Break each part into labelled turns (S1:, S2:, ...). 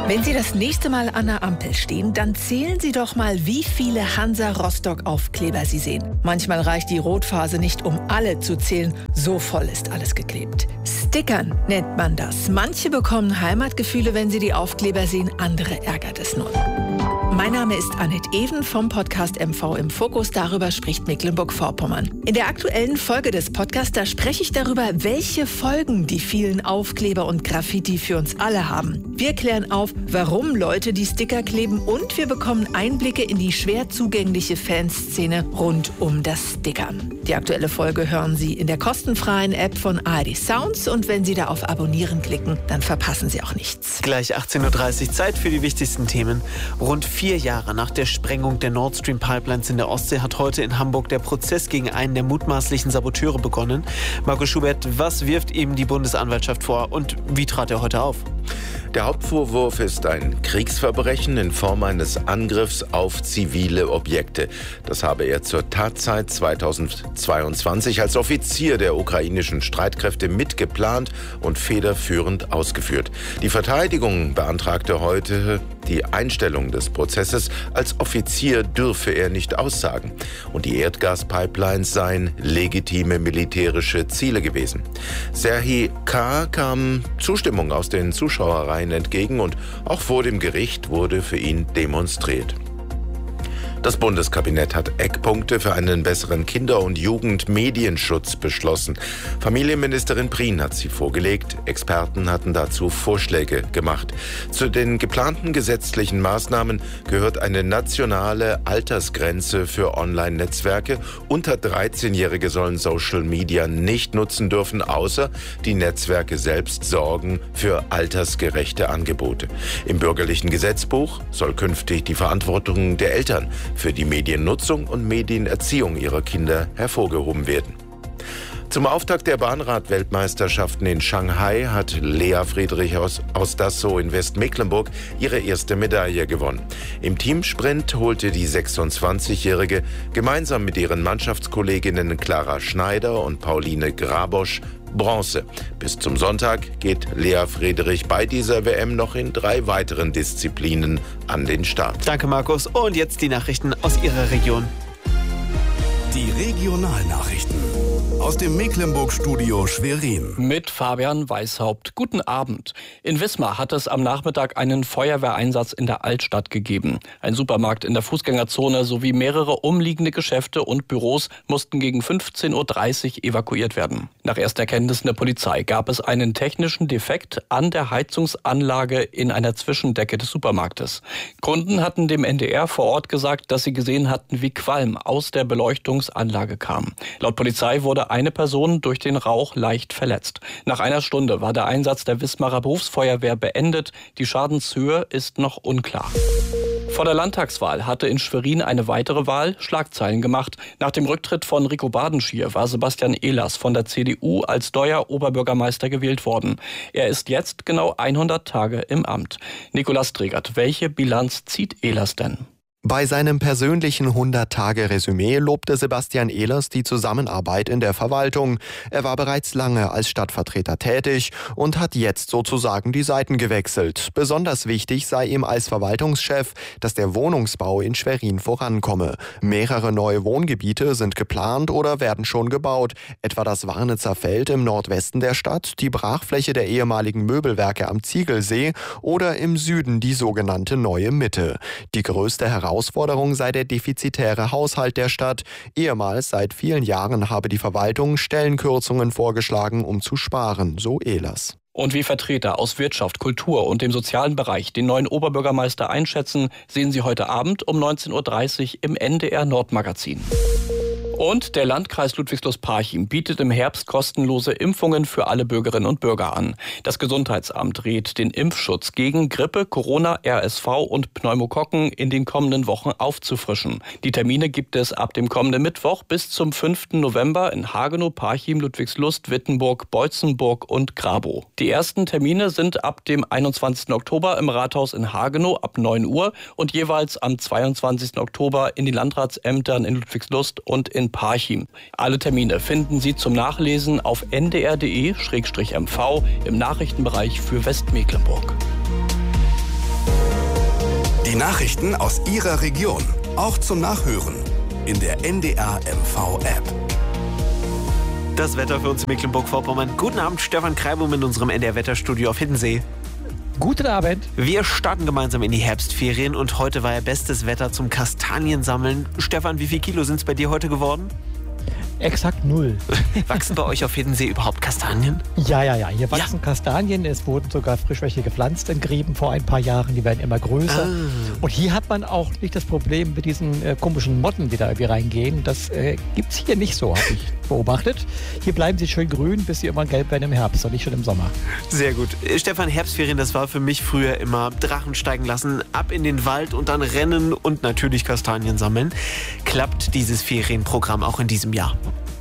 S1: Wenn Sie das nächste Mal an der Ampel stehen, dann zählen Sie doch mal, wie viele Hansa-Rostock-Aufkleber Sie sehen. Manchmal reicht die Rotphase nicht, um alle zu zählen. So voll ist alles geklebt. Stickern nennt man das. Manche bekommen Heimatgefühle, wenn sie die Aufkleber sehen. Andere ärgert es nun. Mein Name ist Annette Even vom Podcast MV im Fokus. Darüber spricht Mecklenburg-Vorpommern. In der aktuellen Folge des Podcasts, da spreche ich darüber, welche Folgen die vielen Aufkleber und Graffiti für uns alle haben. Wir klären auf, warum Leute die Sticker kleben, und wir bekommen Einblicke in die schwer zugängliche Fanszene rund um das Stickern. Die aktuelle Folge hören Sie in der kostenfreien App von ARD Sounds, und wenn Sie da auf Abonnieren klicken, dann verpassen Sie auch nichts.
S2: Gleich 18.30 Uhr, Zeit für die wichtigsten Themen. Rund 4 Jahre nach der Sprengung der Nord Stream Pipelines in der Ostsee hat heute in Hamburg der Prozess gegen einen der mutmaßlichen Saboteure begonnen. Markus Schubert, was wirft ihm die Bundesanwaltschaft vor und wie trat er heute auf?
S3: Der Hauptvorwurf ist ein Kriegsverbrechen in Form eines Angriffs auf zivile Objekte. Das habe er zur Tatzeit 2022 als Offizier der ukrainischen Streitkräfte mitgeplant und federführend ausgeführt. Die Verteidigung beantragte heute die Einstellung des Prozesses. Als Offizier dürfe er nicht aussagen. Und die Erdgaspipelines seien legitime militärische Ziele gewesen. Serhii K. kam Zustimmung aus den Zuschauerreihen entgegen, und auch vor dem Gericht wurde für ihn demonstriert. Das Bundeskabinett hat Eckpunkte für einen besseren Kinder- und Jugendmedienschutz beschlossen. Familienministerin Prien hat sie vorgelegt. Experten hatten dazu Vorschläge gemacht. Zu den geplanten gesetzlichen Maßnahmen gehört eine nationale Altersgrenze für Online-Netzwerke. Unter 13-Jährige sollen Social Media nicht nutzen dürfen, außer die Netzwerke selbst sorgen für altersgerechte Angebote. Im bürgerlichen Gesetzbuch soll künftig die Verantwortung der Eltern für die Mediennutzung und Medienerziehung ihrer Kinder hervorgehoben werden. Zum Auftakt der Bahnrad-Weltmeisterschaften in Shanghai hat Lea Friedrich aus Dassow in Westmecklenburg ihre erste Medaille gewonnen. Im Teamsprint holte die 26-Jährige gemeinsam mit ihren Mannschaftskolleginnen Clara Schneider und Pauline Grabosch Bronze. Bis zum Sonntag geht Lea Friedrich bei dieser WM noch in 3 weiteren Disziplinen an den Start.
S2: Danke, Markus. Und jetzt die Nachrichten aus Ihrer Region.
S4: Die Regionalnachrichten aus dem Mecklenburg-Studio Schwerin.
S5: Mit Fabian Weishaupt. Guten Abend. In Wismar hat es am Nachmittag einen Feuerwehreinsatz in der Altstadt gegeben. Ein Supermarkt in der Fußgängerzone sowie mehrere umliegende Geschäfte und Büros mussten gegen 15.30 Uhr evakuiert werden. Nach ersten Erkenntnissen der Polizei gab es einen technischen Defekt an der Heizungsanlage in einer Zwischendecke des Supermarktes. Kunden hatten dem NDR vor Ort gesagt, dass sie gesehen hatten, wie Qualm aus der Beleuchtungsanlage kam. Laut Polizei wurde eine Person durch den Rauch leicht verletzt. Nach einer Stunde war der Einsatz der Wismarer Berufsfeuerwehr beendet. Die Schadenshöhe ist noch unklar. Vor der Landtagswahl hatte in Schwerin eine weitere Wahl Schlagzeilen gemacht. Nach dem Rücktritt von Rico Badenschier war Sebastian Ehlers von der CDU als neuer Oberbürgermeister gewählt worden. Er ist jetzt genau 100 Tage im Amt. Nicolas Tregert, welche Bilanz zieht Ehlers denn?
S6: Bei seinem persönlichen 100-Tage-Resümee lobte Sebastian Ehlers die Zusammenarbeit in der Verwaltung. Er war bereits lange als Stadtvertreter tätig und hat jetzt sozusagen die Seiten gewechselt. Besonders wichtig sei ihm als Verwaltungschef, dass der Wohnungsbau in Schwerin vorankomme. Mehrere neue Wohngebiete sind geplant oder werden schon gebaut, etwa das Warnitzer Feld im Nordwesten der Stadt, die Brachfläche der ehemaligen Möbelwerke am Ziegelsee oder im Süden die sogenannte Neue Mitte. Die größte Herausforderung sei der defizitäre Haushalt der Stadt. Ehemals seit vielen Jahren habe die Verwaltung Stellenkürzungen vorgeschlagen, um zu sparen, so Ehlers.
S5: Und wie Vertreter aus Wirtschaft, Kultur und dem sozialen Bereich den neuen Oberbürgermeister einschätzen, sehen Sie heute Abend um 19.30 Uhr im NDR Nordmagazin. Und der Landkreis Ludwigslust-Parchim bietet im Herbst kostenlose Impfungen für alle Bürgerinnen und Bürger an. Das Gesundheitsamt rät, den Impfschutz gegen Grippe, Corona, RSV und Pneumokokken in den kommenden Wochen aufzufrischen. Die Termine gibt es ab dem kommenden Mittwoch bis zum 5. November in Hagenow, Parchim, Ludwigslust, Wittenburg, Beutzenburg und Grabow. Die ersten Termine sind ab dem 21. Oktober im Rathaus in Hagenow ab 9 Uhr und jeweils am 22. Oktober in den Landratsämtern in Ludwigslust und in Parchim. Alle Termine finden Sie zum Nachlesen auf ndr.de/mv im Nachrichtenbereich für Westmecklenburg.
S4: Die Nachrichten aus Ihrer Region, auch zum Nachhören in der NDR MV App.
S2: Das Wetter für uns in Mecklenburg-Vorpommern. Guten Abend, Stefan Kreibum in unserem NDR-Wetterstudio auf Hiddensee.
S7: Guten Abend.
S2: Wir starten gemeinsam in die Herbstferien und heute war ja bestes Wetter zum Kastaniensammeln. Stefan, wie viel Kilo sind es bei dir heute geworden?
S7: Exakt 0.
S2: Wachsen bei euch auf Hiddensee überhaupt Kastanien?
S7: Ja. Hier wachsen Kastanien. Es wurden sogar frisch welche gepflanzt in Gräben vor ein paar Jahren. Die werden immer größer. Und hier hat man auch nicht das Problem mit diesen komischen Motten, die da irgendwie reingehen. Das gibt es hier nicht so, habe ich beobachtet. Hier bleiben sie schön grün, bis sie irgendwann gelb werden im Herbst und nicht schon im Sommer.
S2: Sehr gut. Stefan, Herbstferien, das war für mich früher immer Drachen steigen lassen, ab in den Wald und dann rennen und natürlich Kastanien sammeln. Klappt dieses Ferienprogramm auch in diesem Jahr?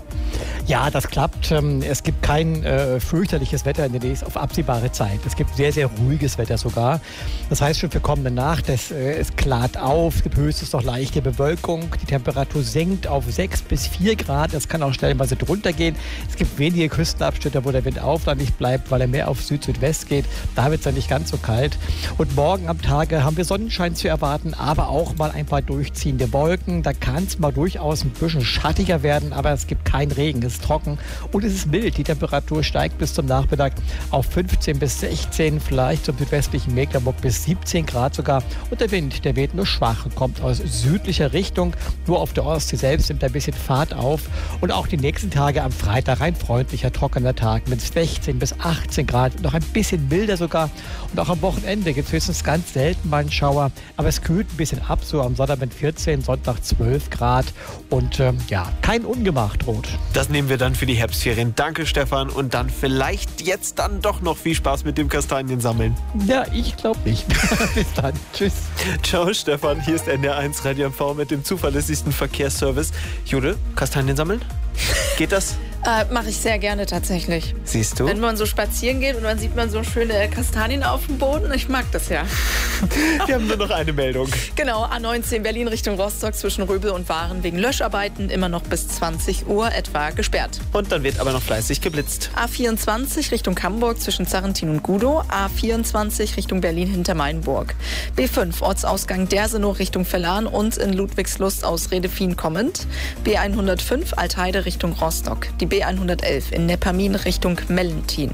S7: Ja, das klappt. Es gibt kein fürchterliches Wetter in der nächsten auf absehbare Zeit. Es gibt sehr, sehr ruhiges Wetter sogar. Das heißt schon für kommende Nacht, es klart auf, es gibt höchstens noch leichte Bewölkung. Die Temperatur sinkt auf 6 bis 4 Grad. Das kann auch stellenweise drunter gehen. Es gibt wenige Küstenabschnitte, wo der Wind auflandig bleibt, weil er mehr auf Süd-Südwest geht. Da wird es dann nicht ganz so kalt. Und morgen am Tage haben wir Sonnenschein zu erwarten, aber auch mal ein paar durchziehende Wolken. Da kann es mal durchaus ein bisschen schattiger werden, aber es gibt keinen Regen. Es ist trocken und es ist mild. Die Temperatur steigt bis zum Nachmittag auf 15 bis 16, vielleicht zum südwestlichen Mecklenburg bis 17 Grad sogar. Und der Wind, der weht nur schwach und kommt aus südlicher Richtung. Nur auf der Ostsee selbst nimmt ein bisschen Fahrt auf. Und auch die nächsten Tage am Freitag ein freundlicher, trockener Tag mit 16 bis 18 Grad. Noch ein bisschen milder sogar. Und auch am Wochenende gibt es höchstens ganz selten mal einen Schauer. Aber es kühlt ein bisschen ab, so am Sonntag mit 14, Sonntag 12 Grad. Und kein Ungemach droht.
S2: Das nehmen wir dann für die Herbstferien. Danke, Stefan. Und dann vielleicht jetzt dann doch noch viel Spaß mit dem Kastaniensammeln.
S7: Ja, ich glaube nicht. Bis dann. Tschüss.
S2: Ciao, Stefan. Hier ist NDR1 Radio MV mit dem zuverlässigsten Verkehrsservice. Jude, Kastanien sammeln? Geht das?
S8: Mache ich sehr gerne tatsächlich.
S2: Siehst du?
S8: Wenn man so spazieren geht und dann sieht man so schöne Kastanien auf dem Boden. Ich mag das ja.
S2: Wir haben nur noch eine Meldung.
S8: Genau, A19 Berlin Richtung Rostock zwischen Röbel und Waren wegen Löscharbeiten immer noch bis 20 Uhr etwa gesperrt.
S2: Und dann wird aber noch fleißig geblitzt.
S8: A24 Richtung Hamburg zwischen Zarrentin und Gudow. A24 Richtung Berlin hinter Mainburg. B5 Ortsausgang Dersenow Richtung Verlan und in Ludwigslust aus Redefien kommend. B105 Altheide Richtung Rostock. Die B111 in Neppermin Richtung Mellentin.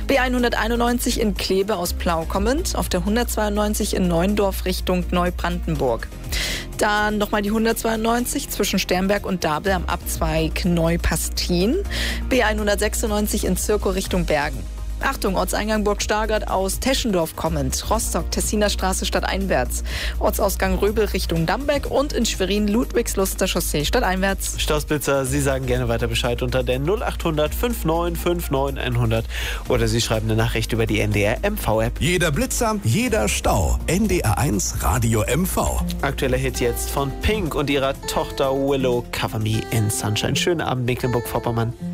S8: B191 in Kleve aus Plau kommend. Auf der 192 in Neuendorf Richtung Neubrandenburg. Dann nochmal die 192 zwischen Sternberg und Dabel am Abzweig Neupastin. B196 in Zirkow Richtung Bergen. Achtung, Ortseingang Burg Stargard aus Teschendorf kommend. Rostock, Tessiner Straße stadteinwärts. Ortsausgang Röbel Richtung Dambeck und in Schwerin Ludwigsluster Chaussee stadteinwärts.
S2: Stausblitzer, Sie sagen gerne weiter Bescheid unter der 0800 5959 100 oder Sie schreiben eine Nachricht über die NDR MV-App.
S4: Jeder Blitzer, jeder Stau. NDR1 Radio MV.
S2: Aktueller Hit jetzt von Pink und ihrer Tochter Willow, Cover Me in Sunshine. Schönen Abend, Mecklenburg-Vorpommern.